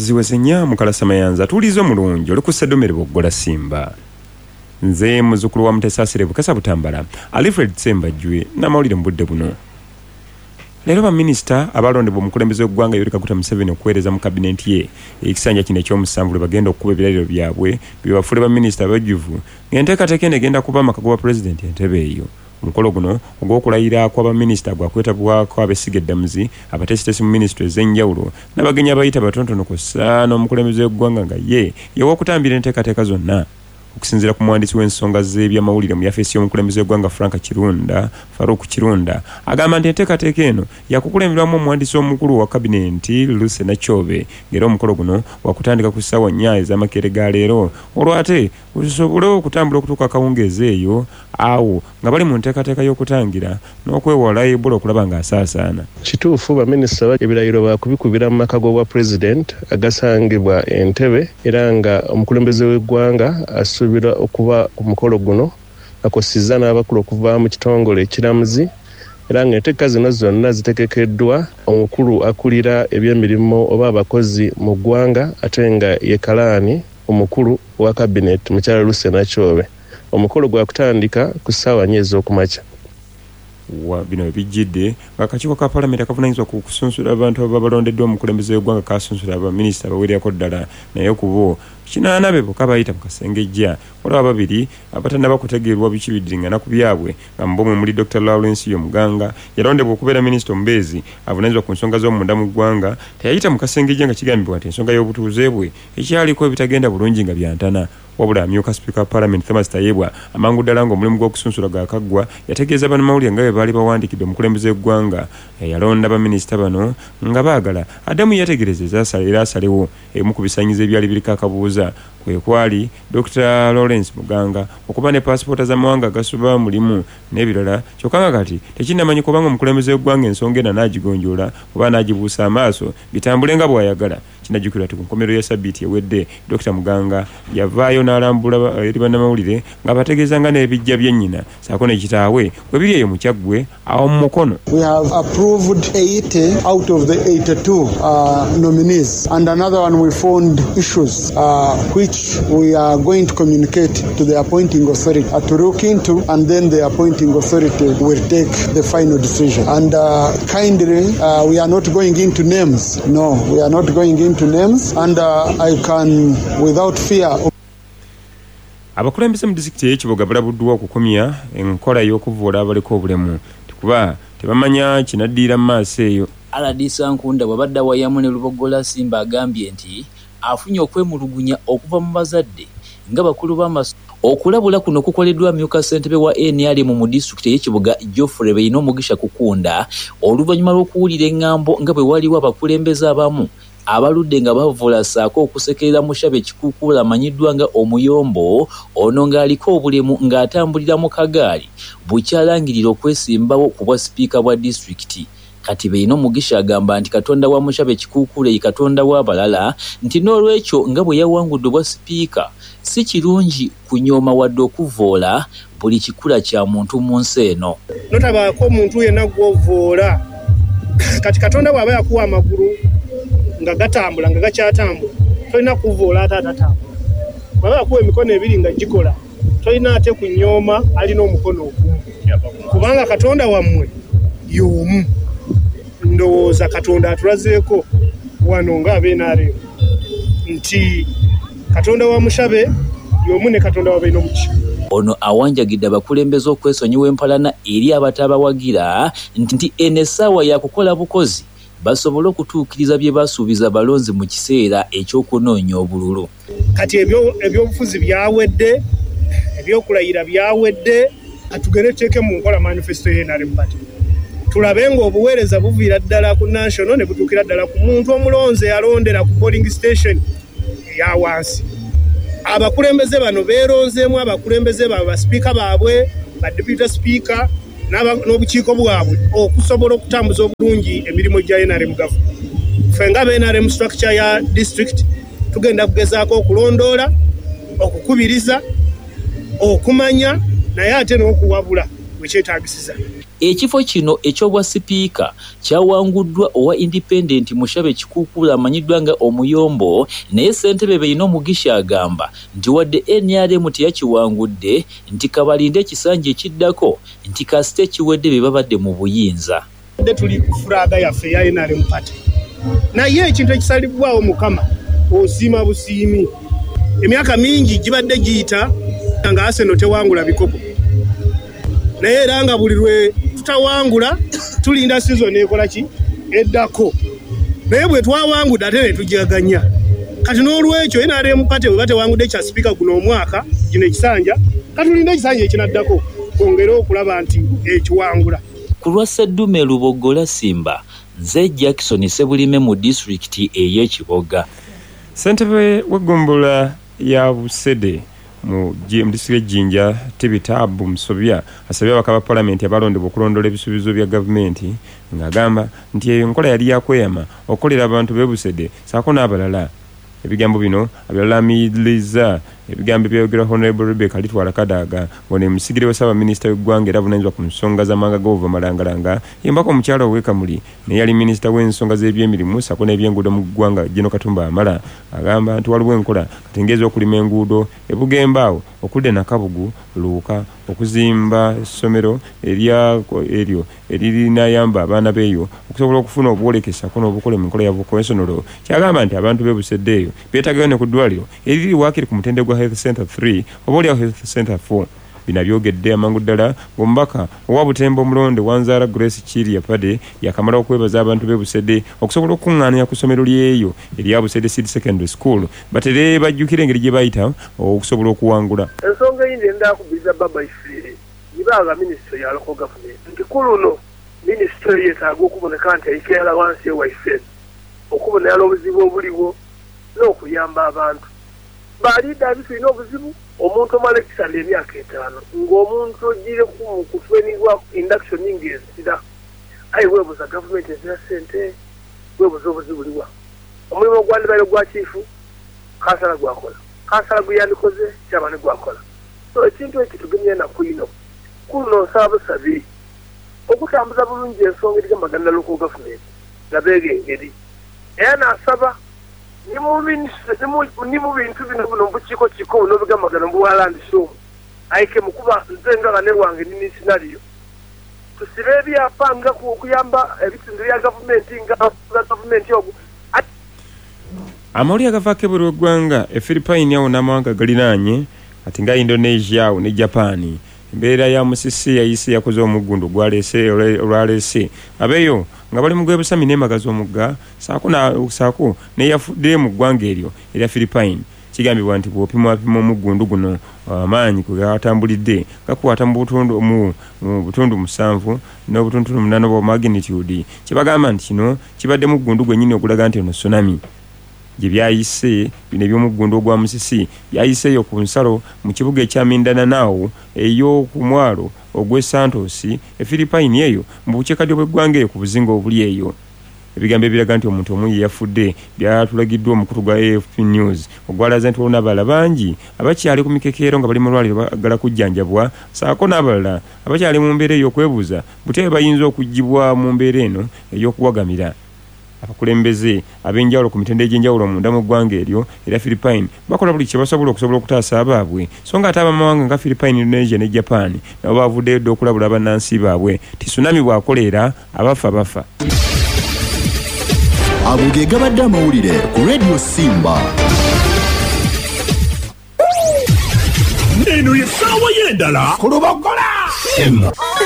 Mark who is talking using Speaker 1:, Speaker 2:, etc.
Speaker 1: ziweze nya Mukalasa Mayanza tulizo mulungi oli ku Ssedomere Boggola Simba. Nze muzukulu wa Mutesasire Bukasa Butambala Alfred Sembajjwe n'amawulire mu budde buno. Leero baminisita abalondebwa omukulembeze w'eggwanga Yoweri Kaguta Museveni okuweereza mu kabinenti ye ekisanja kino eky'omusanvu bagenda okukuba ebirayiro byabwe byebafuule baminisita abajjuvu ng'enteekateeka eno egenda kuba amaka g'obwa pulezidenti entebe eyo. Omukolo guno ogw'okulayira kw'abaminisita gwakwetabwako abesiga eddamuzi abateesiteesi mu minisitule ez'enjawulo n'abagenyi abayita batonotono kw'ossa n'omukulembeze w'eggwanga nga ye y'owokutambira enteekateeka zonna. Okusinziira ku muwandiisi w'ensonga z'ebyamawulire mu yafeesi y'omukulembeze w'eggwanga Farouk Kirunda agamba nti enteekateeka eno yakukulemberwamu omuwandiisi omukulu wa kabinenti Luce Nachobe ng'era omukolo guno wakutandika ku ssaawa 4 ez'amakeere ga leero olwate gusobole okutambula okutuuka akawungeezi eyo awo nga bali mu nteekateeka y'okutangira n'okwewala Ebola okulaba ng'asaasaana.
Speaker 2: Kituufu baminisita ebirayiro bakubikubira mu maka g'obwa pulezidenti agasangibwa Entebbe era nga omukulembeze w'eggwanga asuubirwa okuba ku mukolo guno akosizza n'abakulu okuva mu kitongole ekiramuzi era ng'enteeka zino zonna zitegekeddwa omukulu akulira eby'emirimu oba abakozi mu ggwanga ate nga ye kalaani omukulu wa kabineti mukyala Luce Nachobe. Omukolo gwa kutandika ku ssaawa 4 ez'okumakya.
Speaker 1: Bino bijjidde akakiiko ka Paalamenti akavunaanyizibwa ku kusunsula abantu abalondeddwa omukulembeze w'eggwanga kasunsula abaminisita bawererako ddala naye ku bo 8 be bokka bayita mu kasengejja waliwo ababiri abatannaba kutegeerwa biki biddiringana ku byabwe nga mu bomwe muli Dr. Lawrence Yomuganga yalondebwa okubeera minisita omubeezi avunaanyizibwa ku nsonga z'omunda mu ggwanga teyayita mu kasengejja nga kigambibwa nti ensonga y'obutuuze bwe ekyaliko ebitagenda bulungi nga byantana. Wabula amyuka Speaker wa Parliament Thomas Tayebwa amangu ddala ng'omulimu gw'okusunsula gaakaggwa yategeeza bannamawulire nga bwe baali bawandiikidde omukulembeze w'eggwanga yalonda baminisita bano nga baagala addamu yategerezeza era asalewo emu ku bisaanyizo ebyali biriko akabuuza kwe kwali Dr. Lawrence Muganga okuba ne paasipoota z'amawanga agasuba mulimu n'ebirala kyokka nga kati tekinnamanyika obanga omukulembeze w'eggwanga ensonga eno anaagigonjoola oba anaagibuusa amaaso bitambule nga bw'ayagala. Kinajjukirwa nti ku nkomerero ya sabbiiti ewedde Dr. Muganga yavaayo n'alambula eri bannamawulire ng'abategeezanga n'ebijja by'ennyina saako ne kitaawe bwe biri eyo mu Kyaggwe awo mu Mukono.
Speaker 3: We have approved 80 out of the 82 nominees and another one we found issues which we are going to communicate to the appointing authority to look into, and then the appointing authority will take the final decision. And kindly, we are not going into names. No, we are not going into names, and I can, without fear.
Speaker 1: Abakulembeze mu disitulikiti y'Ekiboga balabuddwa okukomya enkola y'okuvvoola abaliko obulemu kuba tebamanya kinaddiira mu maaso eyo.
Speaker 4: Aladisa Nkunda bw'abadde awayamu ne Lubogola Simba agambye nti afunye okwemulugunya okuva mu bazadde nga bakulu b'amasomero. Okulabula kuno kukoleddwa amyuka ssentebe wa NRM mu disitulikiti y'Ekiboga Geoffrey Beino Mugisha Kukunda oluvannyuma lw'okuwulira engambo nga bwe waliwo abakulembeze abamu abaludde nga bavula saako okusekerera Mushabe Kikuukuula amanyiddwa nga Omuyombo ono ng'aliko obulemu ng'atambulira mu kagaali bukyalangirira okwesimbawo ku bwa sipiika bwa disitulikiti. Kati Beino Mugisha agamba nti Katonda wa Mushabe Kikuukuule ye Katonda w'abalala nti n'olwekyo nga bwe yawangudde bwa sipiika si kirungi kunyooma wadde okuvoola buli kikula kya muntu mu nsi eno.
Speaker 5: Notabaako omuntu yenna gw'ovoola kati Katonda bw'aba yakuwa amagulu nga gatambula nga gakyatambula tolina kuvoola ate atatambula. Bw'aba yakuwa emikono ebiri nga gikola tolina ate kunyooma alina omukono ogumu kubanga Katonda wammwe y'omu. Ndowooza Katonda atulazeeko wano ng'abenaare nti Katonda wa Mushabe y'omu ne Katonda wa Beino Mugisha.
Speaker 4: Ono awanjagidde abakulembeze okwesonyiwa empalana eri abatabawagira nti eno essaawa yakukola bukozi basobole okutuukiriza bye basuubiza balonzi mu kiseera eky'okunoonya obululu.
Speaker 5: Kati ebyobufuzi byawedde, ebyokulayira byawedde, atugere tuteeke mu nkola manifesto y'NRM Party. Tulabe ng'obuweereza buviira ddala ku national ne butuukira ddala ku muntu omulonze yalondera ku polling station eya wansi. Abakulembeze bano beeronzeemu abakulembeze baabwe basipiika baabwe ba deputy speaker n'obukiiko bwabwe okusobola okutambuza obulungi emirimu gya NRM government. Ffe nga NRM structure ya district tugenda kugezaako okulondoola, okukubiriza, okumanya naye ate n'okuwabula wekyetaagisiza.
Speaker 4: Ekifo kino eky'obwa sipiika kyawanguddwa owa Independent Mushabe Kikuukulu amanyiddwa nga Omuyombo, naye ssentebe Beino Mugisha agamba nti wadde NRM teyakiwangudde nti kabalinde ekisanja ekiddako nti kasite kiwedde be babadde mu buyinza.
Speaker 5: Tuli ku furaaga yaffe ya NRM party. Naye ekintu ekisalibwawo Mukama osiima busiimi. Emyaka mingi gibadde giyita nga Arsenal tewangula bikopo. Naye era nga buli lwe tutawangula tulinda season ekola ki eddako. Naye bwe twawangudde ate ne tujaganya. Kati n'olwekyo NRM party bwe batewangudde kya speaker guno omwaka kino ekisanja katulinde ekisanja ekinaddako kwongera okulaba nti ekiwangula.
Speaker 4: Ku lwa Sseddume Lubogola Simba, nze Jackson Sebulime mu disitulikiti ey'Ekiboga.
Speaker 1: Ssentebe w'eggombolola ya Busede mu disitulikiti Jinja Tibitabu Musobya asabye ababaka ba Paalamenti abalondebwa okulondola ebisuubizo bya gavumenti ng'agamba nti eyo enkola yali yakweyama okukolera abantu b'e Busede saako n'abalala. Ebigambo bino abyalaamiriza ebigambo byogerwa Honorable Rebecca Litwala Kadaga ng'ono musigire wa Ssaabaminisita w'eggwanga era avunaanyizibwa ku nsonga z'amanga g'obuva Malangalanga yembako omukyala ow'Ekamuli naye yali minisita w'ensonga z'ebyemirimu ssaako n'ebyenguudo mu ggwanga General Katumba Amala agamba nti waliwo enkola kati ng'eza okulima enguudo e Bugembaawo okudde Nakabugu Luuka okuzimba essomero eryo eririnayamba abaana beeyo okusobola okufuna obwolekesa ko n'obukole mu nkola ya vocational. Kyagamba nti abantu b'e Busede eyo beetagayo ne ku ddwaliro eriri waakiri ku mutende gwa Health Center 3 oba oliawo Health Center 4. Bino byogedde amangu ddala ng'omubaka owa Butembo Omulonde Wanzaala Grace Kiria Pade yakamala okwebaza abantu b'e Busede okusobola okuŋŋaanira ku ssomero lyeyo erya Busede Seed Secondary School batere bajjukira engeri gye bayita okusobola okuwangula.
Speaker 6: Ensonga eyindi endakubiriza Baba Ifeere ibanga minisitule ya local government nti kuluno minisitule yeetaaga okuboneka nti ayikeera wansi ewaife okubonera obuzibu obuliwo n'okuyamba abantu. Baliida bitulina obuzibu omuntu omala ekisanja emyaka 5 ng'omuntu ogire ku training induction ng'ezira ayi weebuuza gavumenti ezira ssente weebuuza obuzibu buliwa. Omulimu ogwandibaire gwa kiifu kansala gwakola kansala gwe yandikoze kyabane gwakola. So ekintu eki tugemye ennaku ino kuno nsaba busabi okutambuza bulungi ensonga erigamagana na local government nga beega engeri era nasaba ni mu bintu bino buno bukiiko kiko buno bigamagana mbuwalandi show ayike mukuba nze nga bane wange nini scenario tusibe ebyapa nga okuyamba ebitundu bya gavumenti nga gavumenti ogu.
Speaker 1: Amawulire agavaako ebweru w'eggwanga Philippine awo n'amawanga galiraanye ati nga Indonesia awo ne Japan embeera ya musisi yayise yakoze omuggundu olwaleese abeeyo nga bali mu gwebusami n'emagazi omugga saako neyafudde mu ggwanga eryo erya Philippine. Kigambibwa nti bw'opimapima omuggundu guno amaanyi kwe gatambulidde gakwata mu butundu 7 n'obutundu 8 bwa magnitude. Kibagamba nti kino kibadde muggundu gwennyini ogulaga nti ono tsunami gye byayise bino eby'omuggundu ogwa musisi byayiseeyo ku nsalo mu kibuga ekya Mindanao ey'oku mwalo ogw'e Santos Philippine eyo mu bukiikaddyo bw'eggwanga eyo ku buzinga obuli eyo. Ebigambo ebiraga nti omuntu omu ye yafudde byatulagiddwa omukutu gwa AFP News ogwalaza nti waliwo n'abalala bangi abakyali ku mikekeero nga bali mu lwaliro bagala kujjanjabwa saako n'abalala abakyali mu mbeera ey'okwebuuza butebe bayinza okuggibwa mu mbeera eno ey'okuwagamira. Abakulembeze ab'enjawulo ku mitendera egy'enjawulo munda mu ggwanga eryo era Philippine bakola buli kye basobola okusobola okutaasa abaabwe so nga ate abamawanga nga Philippine, Indonesia ne Japan nabo bavuddeyo dda okulabula bannansi baabwe ti tsunami bwakoleera abafa.
Speaker 7: Ago ge gabadde amawulire ku Radio Simba.
Speaker 8: Eno ye ssaawa y'endala ku Lubogola.